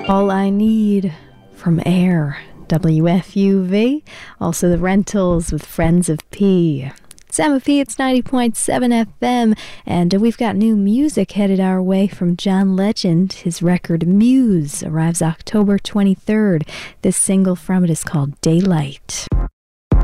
All I Need from Air, WFUV. Also the Rentals with Friends of P. Sam P, it's 90.7 FM, and we've got new music headed our way from John Legend. His record Muse arrives October 23rd. This single from it is called Daylight.